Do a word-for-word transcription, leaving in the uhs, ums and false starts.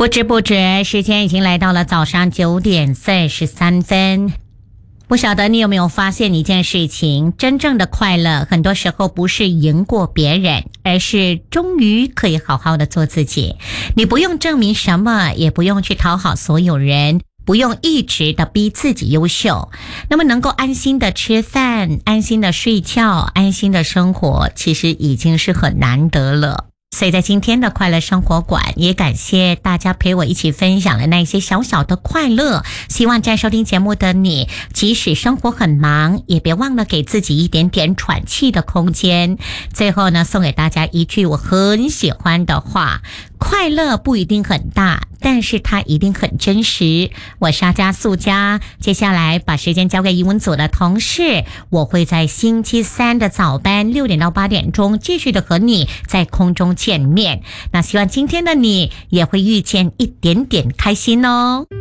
不知不觉，时间已经来到了早上九点四十三分。不晓得你有没有发现一件事情，真正的快乐很多时候不是赢过别人，而是终于可以好好的做自己。你不用证明什么，也不用去讨好所有人，不用一直的逼自己优秀，那么能够安心的吃饭，安心的睡觉，安心的生活，其实已经是很难得了。所以在今天的快乐生活馆，也感谢大家陪我一起分享了那些小小的快乐。希望在收听节目的你，即使生活很忙，也别忘了给自己一点点喘气的空间。最后呢，送给大家一句我很喜欢的话：快乐不一定很大，但是它一定很真实。我是阿加素佳，接下来把时间交给英文组的同事，我会在星期三的早班六点到八点钟继续的和你在空中见面。那希望今天的你也会遇见一点点开心哦。